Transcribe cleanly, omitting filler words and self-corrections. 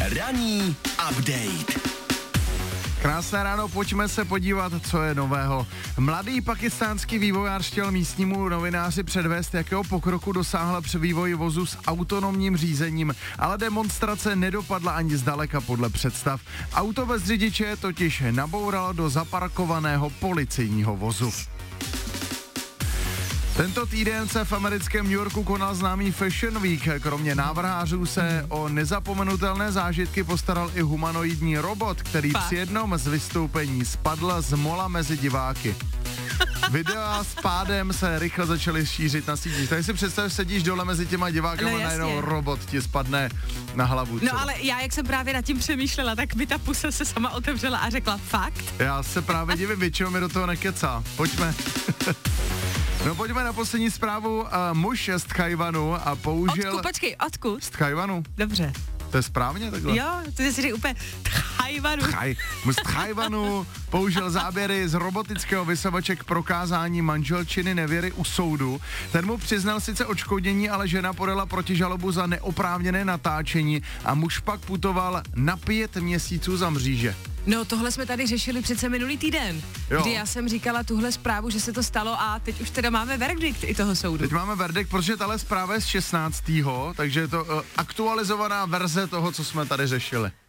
Ranní update. Krásné ráno, pojďme se podívat, co je nového. Mladý pakistánský vývojář chtěl místnímu novináři předvést, jakého pokroku dosáhla při vývoji vozu s autonomním řízením, ale demonstrace nedopadla ani zdaleka podle představ. Auto bez řidiče totiž nabouralo do zaparkovaného policejního vozu. Tento týden se v americkém New Yorku konal známý Fashion Week. Kromě návrhářů se o nezapomenutelné zážitky postaral i humanoidní robot, který při jednom z vystoupení spadl z mola mezi diváky. Videa s pádem se rychle začaly šířit na sítích. Tady si představ, sedíš dole mezi těma divákama a najednou robot ti spadne na hlavu. No ale já, jak jsem právě nad tím přemýšlela, tak mi ta pusa se sama otevřela a řekla fakt. Já se právě divím, většinou mi do toho nekecá. Pojďme. No pojďme na poslední zprávu. Muž z Tchajvanu a použil... Odkud? Z Tchajvanu. Dobře. To je správně takhle? Jo, ty jsi řekl úplně Tchajvanu. Z Tchajvanu použil záběry z robotického vysavače k prokázání manželčiny nevěry u soudu. Ten mu přiznal sice odškodnění, ale žena podala protižalobu za neoprávněné natáčení a muž pak putoval na 5 měsíců za mříže. No tohle jsme tady řešili přece minulý týden, kdy já jsem říkala tuhle zprávu, že se to stalo a teď už teda máme verdikt i toho soudu. Teď máme verdikt, protože tahle zpráva je z 16. takže je to aktualizovaná verze toho, co jsme tady řešili.